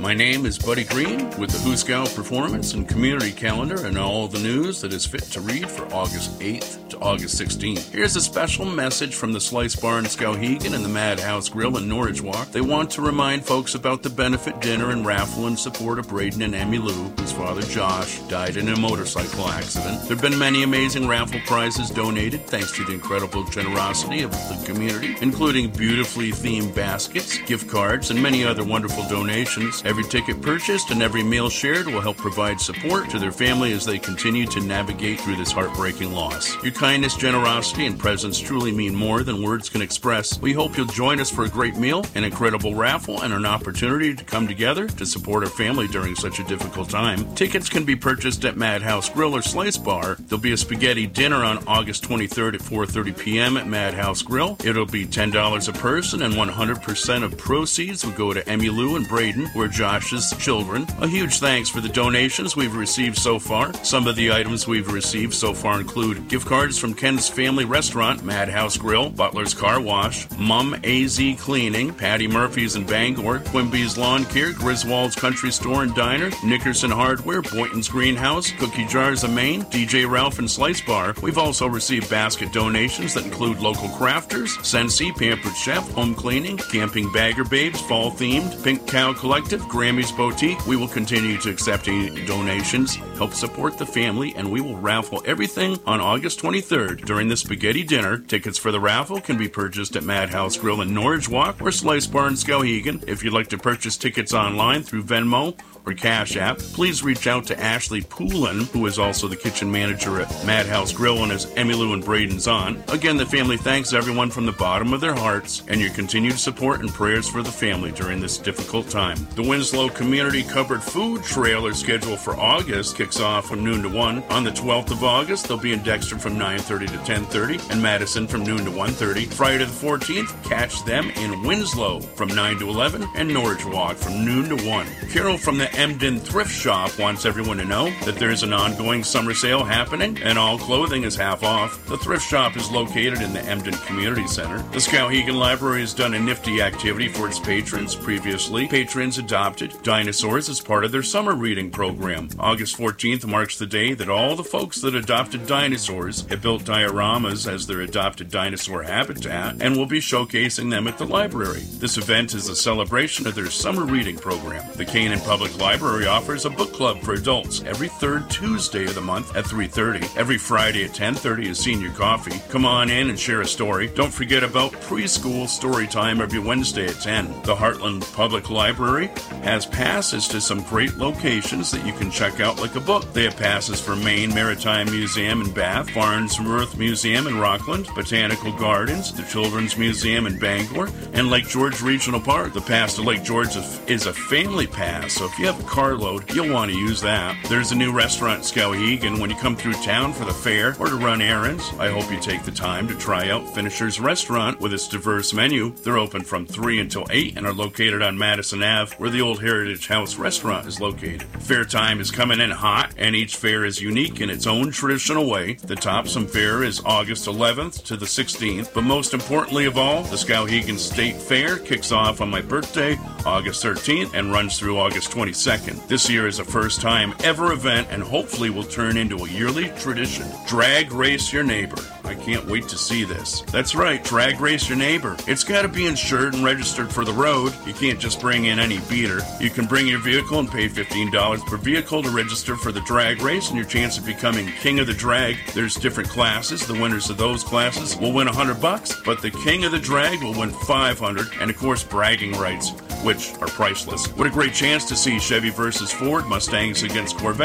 My name is Buddy Green with the Hooskow Performance and Community Calendar and all the news that is fit to read for August 8th to August 16th. Here's a special message from the Slice Bar in Skowhegan and the Madhouse Grill in Norwich Walk. They want to remind folks about the benefit dinner and raffle in support of Braden and Emmy Lou, whose father Josh died in a motorcycle accident. There have been many amazing raffle prizes donated thanks to the incredible generosity of the community, including beautifully themed baskets, gift cards, and many other wonderful donations. Every ticket purchased and every meal shared will help provide support to their family as they continue to navigate through this heartbreaking loss. Your kindness, generosity, and presence truly mean more than words can express. We hope you'll join us for a great meal, an incredible raffle, and an opportunity to come together to support our family during such a difficult time. Tickets can be purchased at Madhouse Grill or Slice Bar. There'll be a spaghetti dinner on August 23rd at 4:30 p.m. at Madhouse Grill. It'll be $10 a person, and 100% of proceeds will go to Emmy Lou and Braden, who are Josh's children. A huge thanks for the donations we've received so far. Some of the items we've received so far include gift cards from Ken's Family Restaurant, Madhouse Grill, Butler's Car Wash, Mum AZ Cleaning, Patty Murphy's in Bangor, Quimby's Lawn Care, Griswold's Country Store and Diner, Nickerson Hardware, Boynton's Greenhouse, Cookie Jars of Maine, DJ Ralph and Slice Bar. We've also received basket donations that include local crafters, Sensi, Pampered Chef, Home Cleaning, Camping Bagger Babes, Fall Themed, Pink Cow Collective, Grammy's Boutique. We will continue to accept any donations, help support the family, and we will raffle everything on August 23rd during the spaghetti dinner. Tickets for the raffle can be purchased at Madhouse Grill in Norwich Walk or Slice Bar in Skowhegan. If you'd like to purchase tickets online through Venmo or Cash App, please reach out to Ashley Poulin, who is also the kitchen manager at Madhouse Grill and is Emmy Lou and Braden's aunt. Again, the family thanks everyone from the bottom of their hearts and your continued support and prayers for the family during this difficult time. The Winslow Community Cupboard Food Trailer schedule for August kicks off from noon to 1. On the 12th of August, they'll be in Dexter from 9:30 to 10:30 and Madison from noon to 1:30. Friday the 14th, catch them in Winslow from 9 to 11 and Norwich Walk from noon to 1. Carol from the Emden Thrift Shop wants everyone to know that there's an ongoing summer sale happening and all clothing is half off. The thrift shop is located in the Emden Community Center. The Skowhegan Library has done a nifty activity for its patrons previously. Patrons adopted dinosaurs as part of their summer reading program. August 14th marks the day that all the folks that adopted dinosaurs have built dioramas as their adopted dinosaur habitat and will be showcasing them at the library. This event is a celebration of their summer reading program. The Canaan Public Library offers a book club for adults every third Tuesday of the month at 3:30. Every Friday at 10:30 is senior coffee. Come on in and share a story. Don't forget about preschool story time every Wednesday at 10. The Heartland Public Library has passes to some great locations that you can check out like a book. They have passes for Maine Maritime Museum in Bath, Farnsworth Museum in Rockland, Botanical Gardens, the Children's Museum in Bangor, and Lake George Regional Park. The pass to Lake George is a family pass, so if you have a carload, you'll want to use that. There's a new restaurant in Skowhegan when you come through town for the fair or to run errands. I hope you take the time to try out Finisher's Restaurant with its diverse menu. They're open from 3 until 8 and are located on Madison Ave, where the Old Heritage House restaurant is located. Fair time is coming in hot, and each fair is unique in its own traditional way. The Topsom Fair is August 11th to the 16th, but most importantly of all, the Skowhegan State Fair kicks off on my birthday, August 13th, and runs through August 22nd. This year is a first-time ever event and hopefully will turn into a yearly tradition. Drag race your neighbor. I can't wait to see this. That's right, drag race your neighbor. It's got to be insured and registered for the road. You can't just bring in any beater. You can bring your vehicle and pay $15 per vehicle to register for the drag race and your chance of becoming king of the drag. There's different classes. The winners of those classes will win $100, but the king of the drag will win $500, and of course bragging rights, which are priceless. What a great chance to see Chevy versus Ford, Mustangs against Corvette.